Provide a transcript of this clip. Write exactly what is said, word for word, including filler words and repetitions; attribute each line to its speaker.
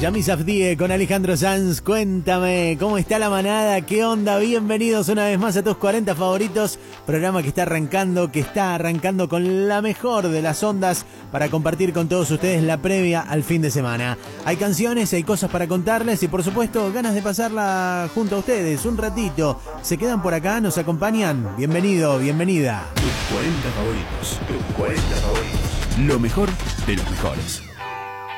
Speaker 1: Yamis Afdie con Alejandro Sanz. Cuéntame, ¿cómo está la manada? ¿Qué onda? Bienvenidos una vez más a tus cuarenta favoritos. Programa que está arrancando, que está arrancando con la mejor de las ondas para compartir con todos ustedes la previa al fin de semana. Hay canciones, hay cosas para contarles y por supuesto ganas de pasarla junto a ustedes un ratito. ¿Se quedan por acá? ¿Nos acompañan? Bienvenido, bienvenida.
Speaker 2: Tus cuarenta favoritos, tus cuarenta favoritos. Lo mejor de los mejores.